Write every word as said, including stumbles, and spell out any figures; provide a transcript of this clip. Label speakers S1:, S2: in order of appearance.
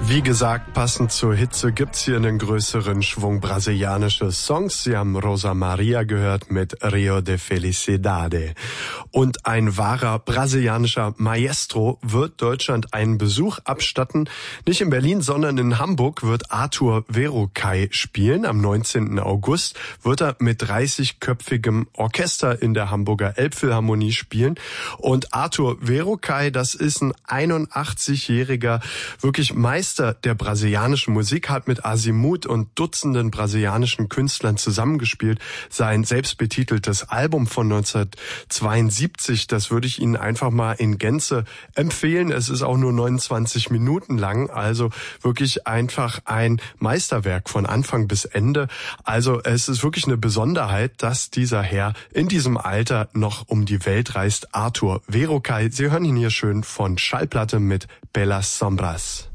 S1: Wie gesagt, passend zur Hitze gibt's hier einen größeren Schwung brasilianische Songs. Sie haben Rosa Maria gehört mit Rio de Felicidade. Und ein wahrer brasilianischer Maestro wird Deutschland einen Besuch abstatten. Nicht in Berlin, sondern in Hamburg wird Arthur Verocai spielen. Am neunzehnten August wird er mit dreißigköpfigem Orchester in der Hamburger Elbphilharmonie spielen. Und Arthur Verocai, das ist ein einundachtzig-jähriger, wirklich Meister der brasilianischen Musik, hat mit Azimuth und Dutzenden brasilianischen Künstlern zusammengespielt. Sein selbstbetiteltes Album von neunzehnhundertzweiundsiebzig, das würde ich Ihnen einfach mal in Gänze empfehlen. Es ist auch nur neunundzwanzig Minuten lang, also wirklich einfach ein Meisterwerk von Anfang bis Ende. Also es ist wirklich eine Besonderheit, dass dieser Herr in diesem Alter noch um die Welt reist. Arthur Verocai, Sie hören ihn hier schön von Schallplatte mit Pelas Sombras.